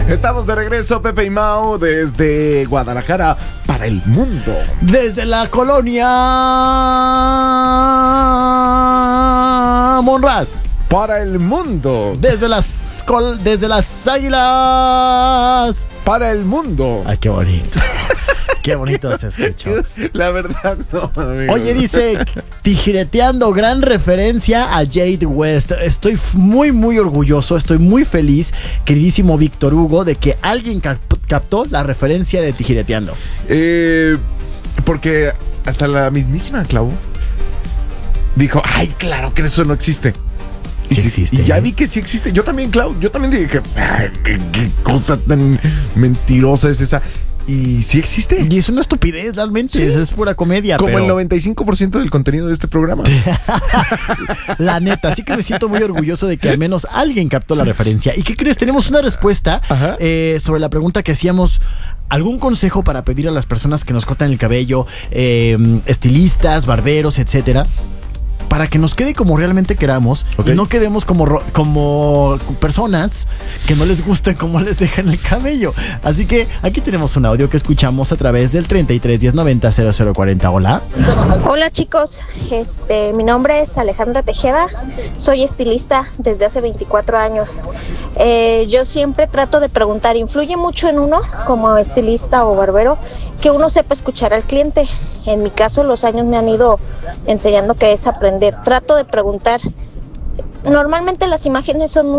Estamos de regreso, Pepe y Mau, desde Guadalajara para el mundo. Desde la colonia Monraz. Para el mundo. Desde las Águilas. Para el mundo. Ay, qué bonito. Qué bonito se escuchó. La verdad, no, amigo. Oye, dice, tijereteando, gran referencia a Jade West. Estoy muy, muy orgulloso, estoy muy feliz, queridísimo Víctor Hugo, de que alguien captó la referencia de tijereteando. Porque hasta la mismísima Clau dijo, ay, claro que eso no existe. Sí existe. Y ya vi que sí existe. Yo también, Clau, yo también dije, qué cosa tan mentirosa es esa. Y sí existe. Y es una estupidez, realmente. Sí. Es pura comedia. Como pero... el 95% del contenido de este programa. La neta, así que me siento muy orgulloso de que al menos alguien captó la referencia. ¿Y qué crees? Tenemos una respuesta sobre la pregunta que hacíamos. ¿Algún consejo para pedir a las personas que nos cortan el cabello, estilistas, barberos, etcétera? Para que nos quede como realmente queramos, y no quedemos como personas que no les gusta cómo les dejan el cabello. Así que aquí tenemos un audio que escuchamos a través del 33 10 90 0040. Hola. Hola chicos, mi nombre es Alejandra Tejeda, soy estilista desde hace 24 años. Yo siempre trato de preguntar, influye mucho en uno como estilista o barbero que uno sepa escuchar al cliente. En mi caso los años me han ido enseñando que es aprender. Trato de preguntar. Normalmente las imágenes son